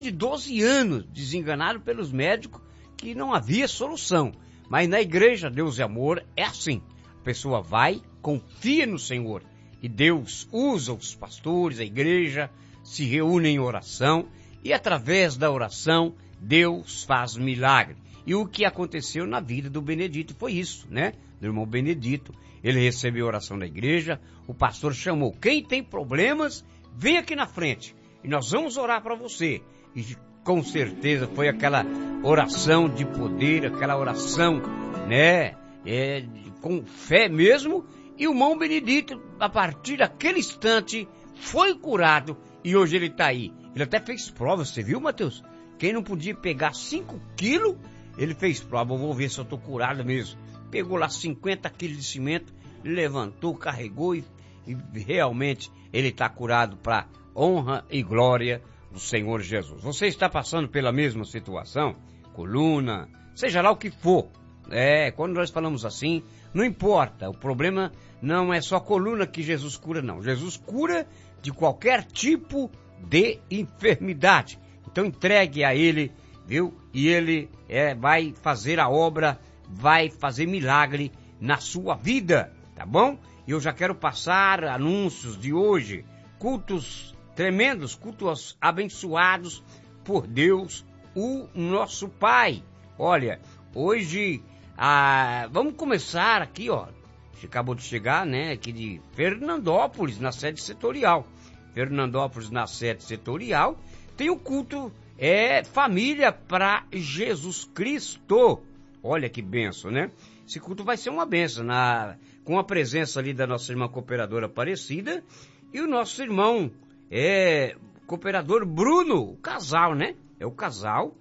de 12 anos, desenganado pelos médicos, que não havia solução. Mas na igreja Deus é Amor é assim. A pessoa vai, confia no Senhor. E Deus usa os pastores, a igreja, se reúne em oração. E através da oração, Deus faz milagre. E o que aconteceu na vida do Benedito foi isso, né? Do irmão Benedito. Ele recebeu a oração da igreja, o pastor chamou. Quem tem problemas, vem aqui na frente. E nós vamos orar para você. E com certeza foi aquela oração de poder, aquela oração, né? Com fé mesmo. E o irmão Benedito, a partir daquele instante, foi curado. E hoje ele está aí. Ele até fez prova, você viu, Mateus? Quem não podia pegar 5 quilos, ele fez prova. Eu vou ver se eu estou curado mesmo. Pegou lá 50 quilos de cimento, levantou, carregou e realmente ele está curado para honra e glória do Senhor Jesus. Você está passando pela mesma situação? Coluna, seja lá o que for. Quando nós falamos assim, não importa. O problema não é só a coluna que Jesus cura, não. Jesus cura de qualquer tipo de enfermidade. Então entregue a Ele, viu? E Ele vai fazer a obra, vai fazer milagre na sua vida, tá bom? E eu já quero passar anúncios de hoje, cultos tremendos, cultos abençoados por Deus, o nosso Pai. Olha, hoje, vamos começar aqui, ó, acabou de chegar, né, aqui de Fernandópolis, na sede setorial. Fernandópolis, na sede setorial, tem o culto, Família para Jesus Cristo. Olha que benção, né? Esse culto vai ser uma benção, com a presença ali da nossa irmã cooperadora Aparecida e o nosso irmão cooperador Bruno, o casal, né? É o casal,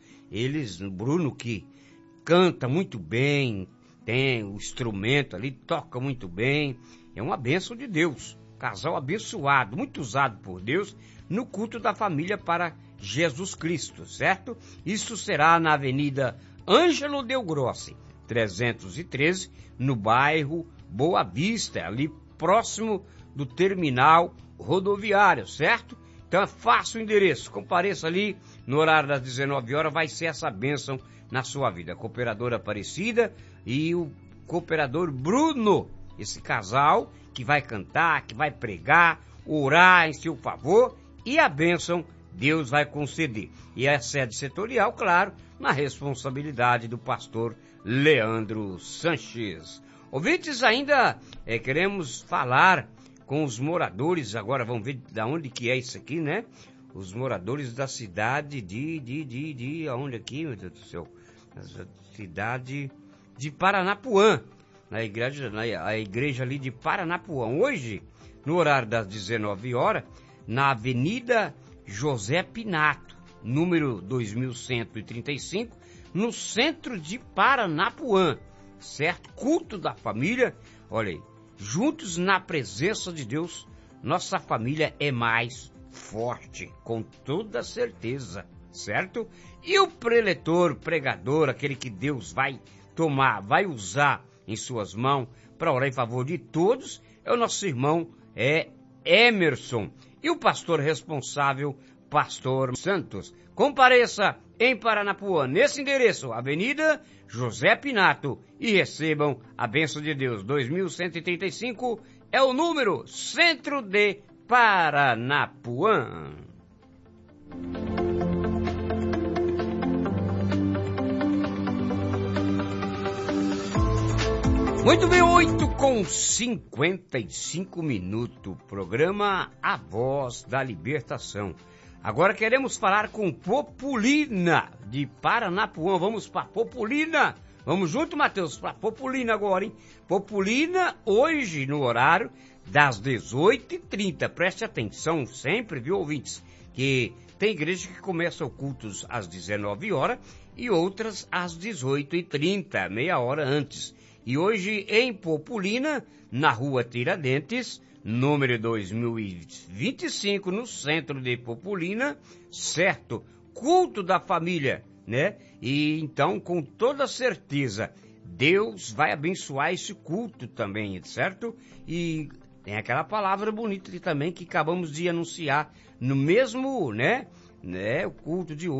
Bruno que canta muito bem, tem o instrumento ali, toca muito bem, é uma bênção de Deus. Casal abençoado, muito usado por Deus no culto da família para Jesus Cristo, certo? Isso será na Avenida Ângelo Del Grossi, 313, no bairro Boa Vista, ali próximo do terminal rodoviário, certo? Então é fácil o endereço, compareça ali no horário das 19 horas, vai ser essa bênção na sua vida. A cooperadora Aparecida e o cooperador Bruno, esse casal que vai cantar, que vai pregar, orar em seu favor e a bênção Deus vai conceder. E a sede setorial, claro, na responsabilidade do pastor Leandro Sanches. Ouvintes, ainda queremos falar com os moradores, agora vamos ver de onde que é isso aqui, né? Os moradores da cidade aonde aqui, meu Deus do céu? Cidade de Paranapuã, a igreja ali de Paranapuã. Hoje, no horário das 19 horas, na Avenida José Pinato, número 2135, no centro de Paranapuã, certo? Culto da família, olha aí, juntos na presença de Deus, nossa família é mais forte, com toda certeza, certo? E o preletor, pregador, aquele que Deus vai tomar, vai usar em suas mãos para orar em favor de todos, é o nosso irmão Emerson. E o pastor responsável, pastor Santos. Compareça em Paranapuã, nesse endereço, Avenida José Pinato, e recebam a bênção de Deus. 2135 é o número, Centro de Paranapuã. Muito bem, 8h55, programa A Voz da Libertação. Agora queremos falar com Populina, de Paranapuã. Vamos para Populina. Vamos junto, Mateus, para Populina agora, hein? Populina, hoje, no horário das 18h30. Preste atenção sempre, viu, ouvintes? Que tem igreja que começa o cultos às 19 horas e outras às 18h30, meia hora antes. E hoje em Populina, na rua Tiradentes, número 2025, no centro de Populina, certo? Culto da família, né? E então, com toda certeza, Deus vai abençoar esse culto também, certo? E tem aquela palavra bonita também que acabamos de anunciar no mesmo, né? né? O culto de hoje.